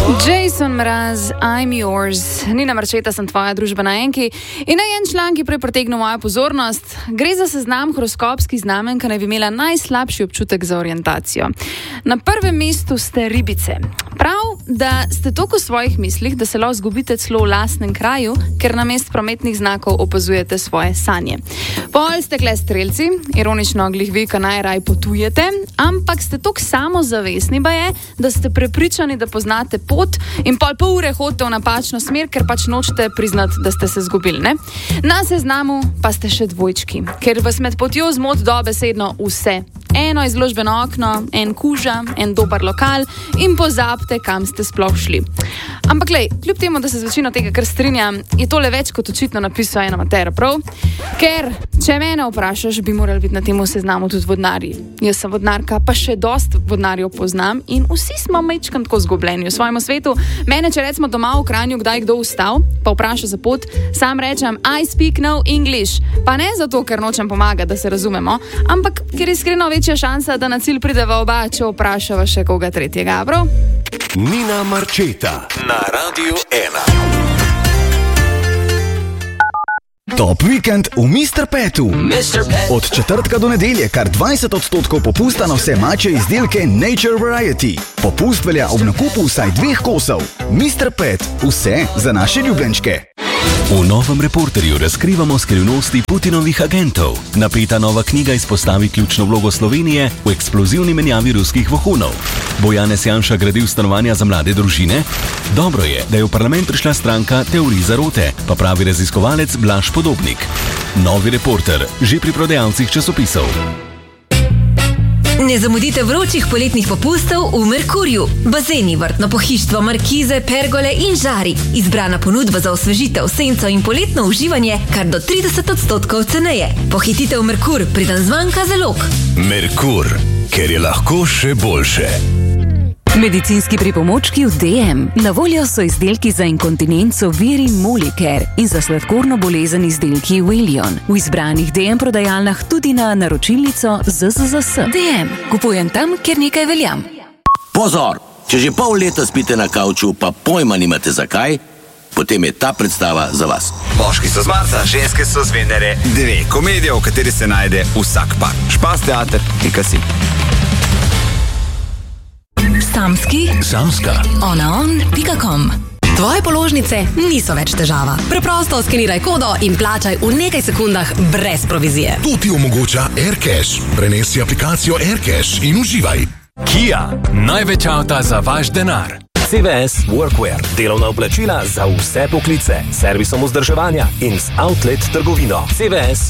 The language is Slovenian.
Jason Mraz, I'm yours. Nina Marčeta, sem tvoja družba na enki. In en član, ki prej pritegnil mojo pozornost. Gre za seznam horoskopskih znamenj, ki naj bi imela najslabši občutek za orientacijo. Na prvem mestu ste ribice. Prav, da ste toliko v svojih mislih, da se lahko zgubite celo v lastnem kraju, ker namesto prometnih znakov opazujete svoje sanje. Pol ste kle strelci, ironično glih vi, ki najraj potujete, ampak ste toliko samozavestni baje, da ste prepričani, da poznate pot in pol ure hodite v napačno smer, ker pač nočete priznati, da ste se zgubili, ne? Na seznamu pa ste še dvojčki, ker vas med potjo zmot dobesedno vse. Eno izložbeno okno, en kuža, en dober lokal in pozabite, kam ste sploh šli. Ampak glej, kljub temu, da se z večino tega kar strinjam, je tole več kot očitno napisal ena matera, prav? Ker, če mene vprašaš, bi morali biti na tem seznamu tudi vodnarji. Jaz sem vodnarka, pa še dost vodnarjev poznam in vsi smo majčkam tako zgubljeni v svojem svetu. Mene, če recimo doma v Kranju kdaj kdo vstal, pa vpraša za pot, sam rečem, I speak no English. Pa ne zato, ker nočem pomagati, da se razumemo, ampak ker je iskreno večja šansa, da na cilj prideva oba, če vprašava še koga tretjega, prav? Nina Marčeta na Radiu 1. Top vikend v Mr. Petu. Od četrtka do nedelje kar 20% popusta na vse mačje izdelke Nature Variety. Popust velja ob nakupu vsaj 2 kosov. Mr. Pet, vse za naše ljubljenčke. V novem Reporterju razkrivamo skrivnosti Putinovih agentov. Napeta nova knjiga izpostavi ključno vlogo Slovenije v eksplozivni menjavi ruskih vohunov. Bo Janez Janša gradil stanovanja za mlade družine? Dobro je, da je v parlament prišla stranka Teorij zarote, pa pravi raziskovalec Blaž Podobnik. Novi Reporter, že pri prodajalcih časopisov. Ne zamudite vročih poletnih popustov v Merkurju. Bazeni, vrtno pohištvo, markize, pergole in žari. Izbrana ponudba za osvežitev, senco in poletno uživanje kar do 30% ceneje. Pohitite v Merkur, preden zmanjka zalog. Merkur, ker je lahko še boljše. Medicinski pripomočki v DM. Na voljo so izdelki za inkontinenco Vir in Molicare in za sladkorno bolezen izdelki Welion. V izbranih DM prodajalnah tudi na naročilnico ZZZS. DM. Kupujem tam, kjer nekaj veljam. Pozor! Če že pol leta spite na kavču, pa pojma nimate zakaj, potem je ta predstava za vas. Moški so z Marsa, ženske so z Venere. 2 komedije, v kateri se najde vsak par. Špas teater in Kasim. Samska. onaon.com. Tvoje položnice niso več težava. Preprosto skeniraj kodo in plačaj v nekaj sekundah brez provizije. To ti omogoča AirCash. Prenesi aplikacijo AirCash in uživaj. Kia, največ avta za vaš denar. CVS Workwear, delovna oblačila za vse poklice, servisom vzdrževanja in z outlet trgovino. CVS